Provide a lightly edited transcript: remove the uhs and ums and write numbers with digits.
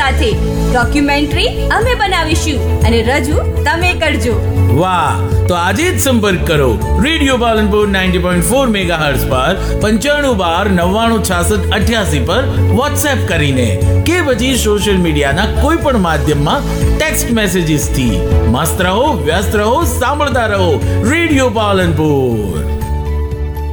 સાથે ડોક્યુમેન્ટરી અમે બનાવીશું અને રજૂ તમે કરજો. વાહ, તો આજે જ સંપર્ક કરો રેડિયો પાલનપુર 90.4 મેગાહર્ટ્ઝ પર 9512996688 પર વોટ્સએપ કરીને કે પછી સોશિયલ મીડિયાના કોઈ પણ માધ્યમમાં ટેક્સ્ટ મેસેજીસ થી. મસ્ત રહો, વ્યસ્ત રહો, સાંભળતા રહો રેડિયો પાલનપુર.